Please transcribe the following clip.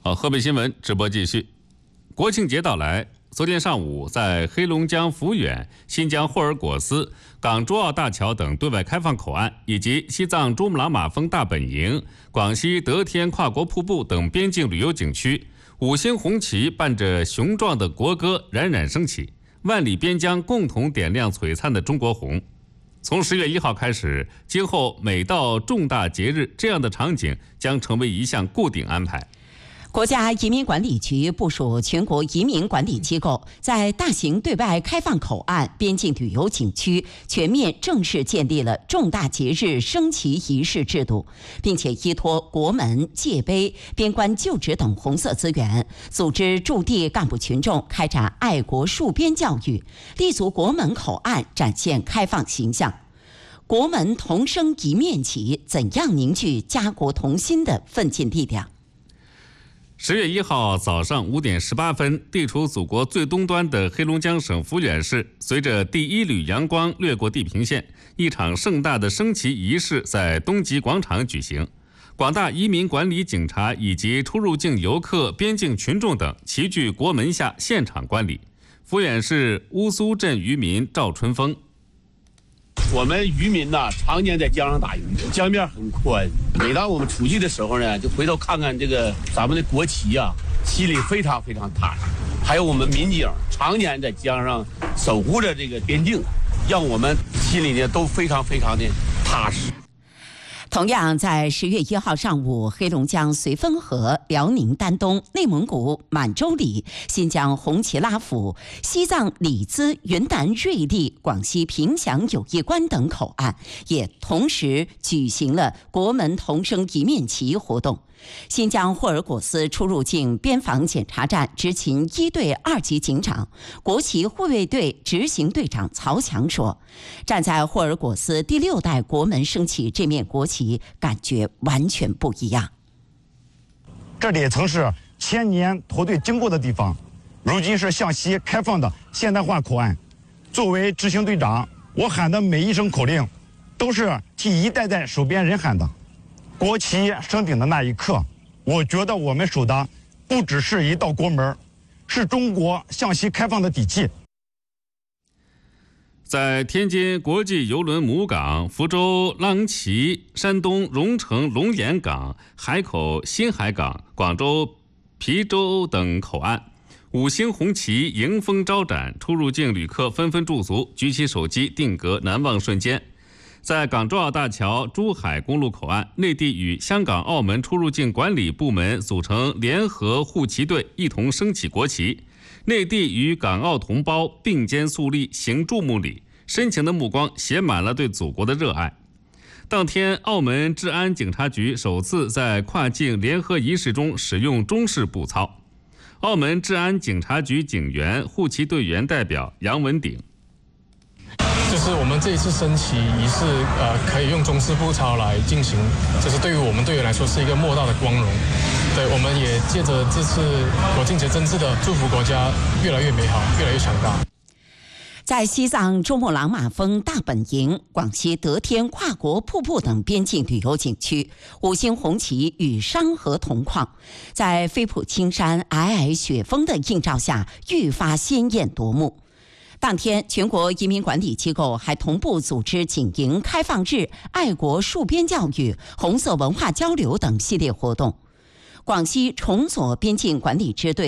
好，河北新闻直播继续。国庆节到来，昨天上午，在黑龙江抚远、新疆霍尔果斯、港珠澳大桥等对外开放口岸，以及西藏珠穆朗玛峰大本营、广西德天跨国瀑布等边境旅游景区，五星红旗伴着雄壮的国歌冉冉升起，万里边疆共同点亮璀璨的中国红。从10月1号开始，今后每到重大节日，这样的场景将成为一项固定安排。 国家移民管理局部署全国移民管理机构，在大型对外开放口岸、边境旅游景区全面正式建立了重大节日升旗仪式制度，并且依托国门、界碑、边关旧址等红色资源，组织驻地干部群众开展爱国戍边教育，立足国门口岸，展现开放形象。国门同升一面旗，怎样凝聚家国同心的奋进力量 ？10月1号早上5点18分，地处祖国最东端的黑龙江省抚远市，随着第一缕阳光掠过地平线，一场盛大的升旗仪式在东极广场举行。广大移民管理警察以及出入境游客、边境群众等齐聚国门下现场观礼。抚远市乌苏镇渔民赵春风。 我们渔民呢，常年在江上打鱼，江面很宽。每当我们出去的时候呢，就回头看看这个咱们的国旗啊，心里非常非常踏实。还有我们民警常年在江上守护着这个边境，让我们心里呢都非常非常的踏实。 同样在10月1号上午，黑龙江绥芬河、辽宁丹东、内蒙古满洲里、新疆红旗拉甫、西藏里兹、云南瑞丽、广西平祥友谊关等口岸也同时举行了国门同升一面旗活动。新疆霍尔果斯出入境边防检查站执勤1队2级警长、国旗护卫队执行队长曹强说，站在霍尔果斯第6代国门升起这面国旗，感觉完全不一样。 这里曾是千年驼队经过的地方，如今是向西开放的现代化口岸。作为执行队长，我喊的每一声口令都是替一代代守边人喊的。国旗升顶的那一刻，我觉得我们守的不只是一道国门，是中国向西开放的底气。 在天津国际邮轮母港、福州浪旗、山东荣成龙岩港、海口新海港、广州郫州等口岸，五星红旗迎风招展，出入境旅客纷纷驻足，举起手机定格难忘瞬间。在港珠澳大桥珠海公路口岸，内地与香港、澳门出入境管理部门组成联合护旗队，一同升起国旗。内地与港澳同胞并肩肃立，行注目礼，深情的目光写满了对祖国的热爱。当天，澳门治安警察局首次在跨境联合仪式中使用中式步操。澳门治安警察局警员、护旗队员代表杨文鼎。 就是我们这一次升旗仪式，可以用中式步操来进行，就是对于我们队员来说是一个莫大的光荣。对，我们也借着这次国庆节真挚的祝福国家越来越美好，越来越强大。 在西藏珠穆朗玛峰大本营、广西德天跨国瀑布等边境旅游景区，五星红旗与山河同框，在飞瀑青山、皑皑雪峰的映照下，愈发鲜艳夺目。当天，全国移民管理机构还同步组织警营开放日、爱国戍边教育、红色文化交流等系列活动。广西重左边境管理支队